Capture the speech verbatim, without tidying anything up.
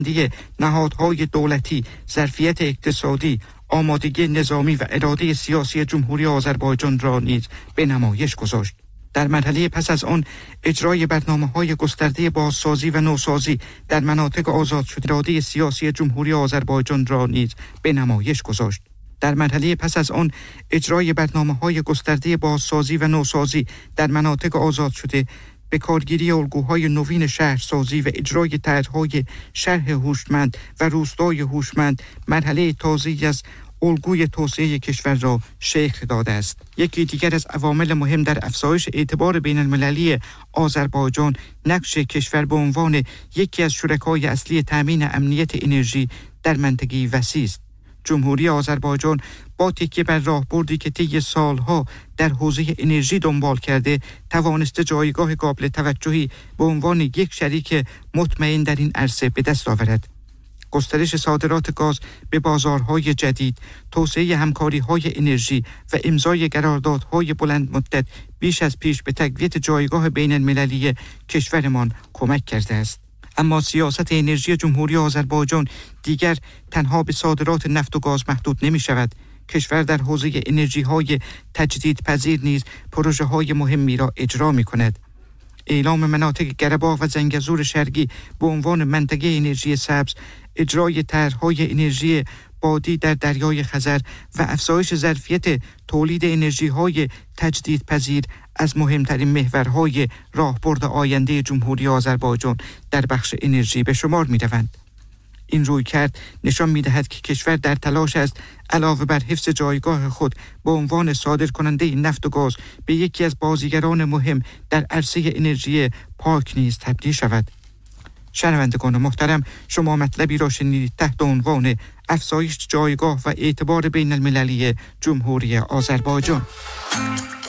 نهادهای دولتی، ظرفیت اقتصادی، آمادگی نظامی و اراده سیاسی جمهوری آذربایجان را نیز به نمایش گذاشت. در مرحله پس از آن اجرای برنامه‌های گسترده بازسازی و نوسازی در مناطق آزاد شده اراده سیاسی جمهوری آذربایجان را نیز به نمایش گذاشت. در مرحله پس از آن اجرای برنامه‌های گسترده بازسازی و نوسازی در مناطق آزاد شده به کارگیری الگوهای نوین شهرسازی و اجرای طرح‌های شهر هوشمند و روستای هوشمند مرحله تازه‌ای از الگوی توسعه کشور را شکل داده است. یکی دیگر از عوامل مهم در افزایش اعتبار بین المللی آذربایجان نقش کشور به عنوان یکی از شرکای اصلی تامین امنیت انرژی در منطقه وسیع است. جمهوری آذربایجان با تکیه بر راهبردی که طی سالها در حوزه انرژی دنبال کرده توانسته جایگاه قابل توجهی به عنوان یک شریک مطمئن در این عرصه به دست آورد. گسترش صادرات گاز به بازارهای جدید، توسعه همکاری‌های انرژی و امضای قراردادهای بلند مدت بیش از پیش به تقویت جایگاه بین المللی کشورمان کمک کرده است. اما سیاست انرژی جمهوری آذربایجان دیگر تنها به صادرات نفت و گاز محدود نمی شود. کشور در حوزه انرژی‌های تجدیدپذیر نیز پروژه‌های مهمی را اجرا می‌کند. اعلام مناطق گرباغ و زنگزور شرقی به عنوان منطقه انرژی سبز، اجرای طرح‌های انرژی بادی در دریای خزر و افزایش ظرفیت تولید انرژی‌های تجدیدپذیر از مهمترین محورهای راهبرد آینده جمهوری آذربایجان در بخش انرژی به شمار می‌روند. این رویکرد نشان می‌دهد که کشور در تلاش است علاوه بر حفظ جایگاه خود به عنوان صادرکننده نفت و گاز به یکی از بازیگران مهم در عرصه انرژی پاک نیز تبدیل شود. شنوندگان محترم، شما مطلبی را شنیدید تحت عنوان افزایش جایگاه و اعتبار بین المللی جمهوری آذربایجان.